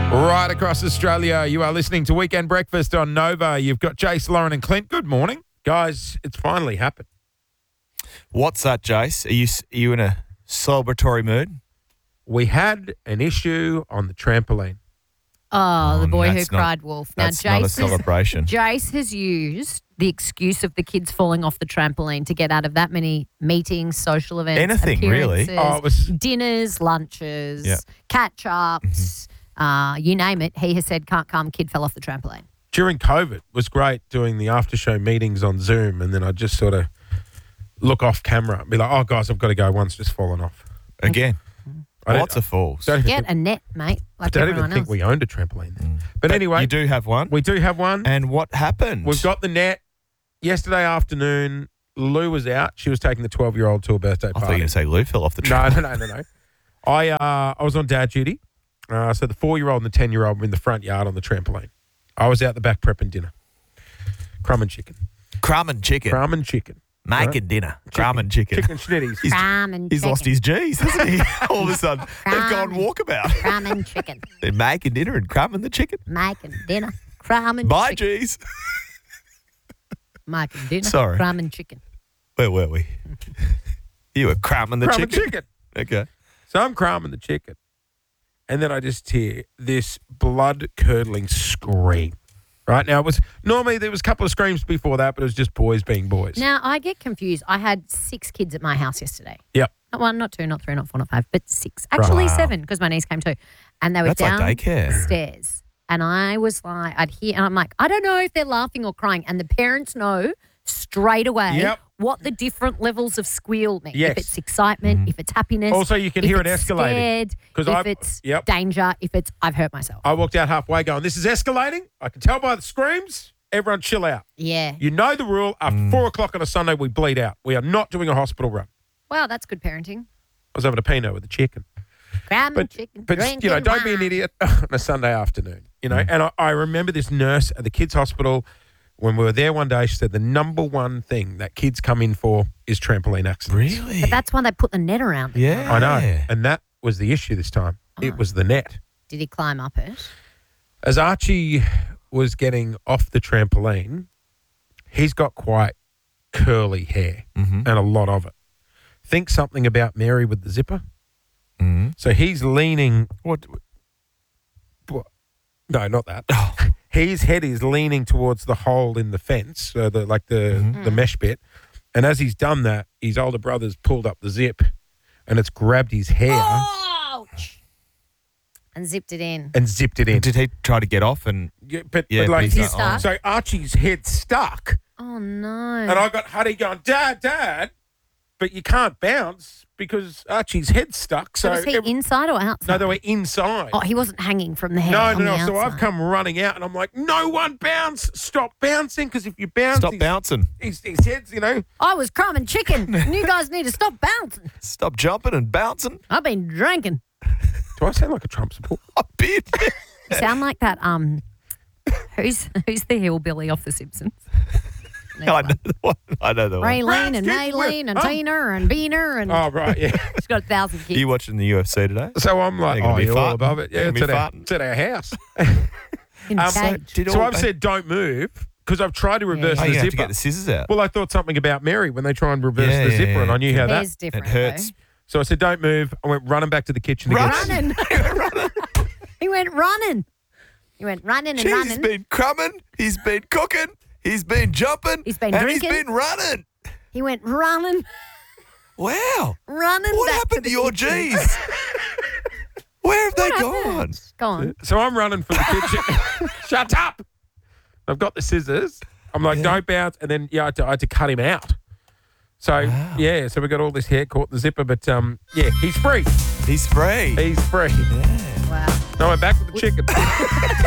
Right across Australia, you are listening to Weekend Breakfast on Nova. You've got Jace, Lauren and Clint. Good morning. Guys, it's finally happened. What's that, Jace? Are you in a celebratory mood? We had an issue on the trampoline. Oh, the boy who that's not- cried wolf. Now, That's not a celebration. Jace has used the excuse of the kids falling off the trampoline to get out of that many meetings, social events, Anything, really. appearances, Oh, it was- dinners, lunches, Yeah. catch-ups, you name it. He has said, can't come, kid fell off the trampoline. During COVID, it was great doing the after-show meetings on Zoom, and then I'd just sort of look off camera and be like, oh, guys, I've got to go. One's just fallen off. Again, I don't- lots of falls. Don't even Get think, a net, mate, like don't everyone even think else. we owned a trampoline then. But anyway, You do have one. we do have one. And what happened? We've got the net. Yesterday afternoon, Lou was out. She was taking the 12-year-old to a birthday I thought you were party. going to say Lou fell off the No, train. no. I was on dad duty. So the 4-year-old and the 10-year-old were in the front yard on the trampoline. I was out the back prepping dinner. Crumb and chicken. Crumb and chicken. Crumb and chicken. Making dinner. Crumb and chicken. Chicken schnitties. Crumb and He's chicken. lost his G's, hasn't he? All of a sudden, they've gone walkabout. Crumb and chicken. They're making dinner and crumbing the chicken. Making dinner. Crumb and Bye, chicken. G's. Making dinner. Sorry. Crumb and chicken. Where were we? You were crumbing the Crumb and chicken. chicken. Okay. So I'm crumbing the chicken. And then I just hear this blood-curdling scream. Right now, normally there was a couple of screams before that, but it was just boys being boys. Now, I get confused. I had 6 kids at my house yesterday. Yep. Not 1, not 2, not 3, not 4, not 5, but 6. Actually, Wow. 7, because my niece came too. And they were That's like daycare. downstairs. And I was like, I'd hear, and I'm like, I don't know if they're laughing or crying. And the parents know straight away Yep. what the different levels of squeal mean. Yes. If it's excitement, if it's happiness. Also, you can if hear it it's escalating. Scared, 'Cause if it's yep. danger, if it's I've hurt myself. I walked out halfway going, this is escalating. I can tell by the screams. Everyone chill out. Yeah. You know the rule. After 4 o'clock on a Sunday, we bleed out. We are not doing a hospital run. Wow, that's good parenting. I was having a Pinot with the chicken. Crumb and But, chicken. but you know, drinking don't be an wine. idiot on a Sunday afternoon. You know, and I remember this nurse at the kids' hospital when we were there one day. She said the number one thing that kids come in for is trampoline accidents. Really? But that's why they put the net around it. Yeah. I know, and that was the issue this time. It was the net. Did he climb up it? As Archie was getting off the trampoline, he's got quite curly hair and a lot of it. Think something about Mary with the zipper. Mm-hmm. So he's leaning. What? No, not that. Oh. His head is leaning towards the hole in the fence, the mesh bit. And as he's done that, his older brother's pulled up the zip, and it's grabbed his hair Ouch! And zipped it in. and zipped it in. Did he try to get off and Yeah, Yeah, but like he's not on. so Archie's head stuck. Oh, no. And I got Huddy going, Dad, but you can't bounce because Archie's head's stuck. So So, was he inside or outside? no, they were inside. Oh, he wasn't hanging from the hair. no. on the So I've outside. come running out and I'm like, no one bounce. Stop bouncing because if you bounce, stop bouncing? his head's, you know. I was crumbing chicken, and you guys need to stop bouncing. Stop jumping and bouncing? I've been drinking. Do I sound like a Trump supporter? A bit. You sound like that. Who's the hillbilly off The Simpsons? I know the one. I know the one. Raylene and Rats, Maylene and oh. Tina and Beaner and Oh, right, yeah. she's got 1,000 Are kids. you watching the UFC today? So I'm like, They're gonna oh, be you're all farting. above it. Yeah, They're it's gonna at, be farting. it's at our house. in a so cage. So I've said don't move because I've tried to reverse Oh, the you have to zipper. get the scissors out. Well, I thought something about Mary when they try and reverse Yeah, the yeah, zipper, yeah. and I knew how that. Hair's different. It hurts. though. So I said, don't move. I went running back to the kitchen Run. again. Running. He went running. He went running and Jeez, running. he's been crumbing, he's been cooking, he's been jumping, He's been and drinking. he's been running. He went running, Wow. running. What back happened to the your kitchen. G's? Where have they What gone? happened? Go on. So I'm running for the kitchen. Shut up. I've got the scissors. I'm like, don't bounce. And then, I had to cut him out. So, Wow. so we got all this hair caught in the zipper. But, he's free. He's free. He's free. Yeah. Wow. No, I went back with the chicken.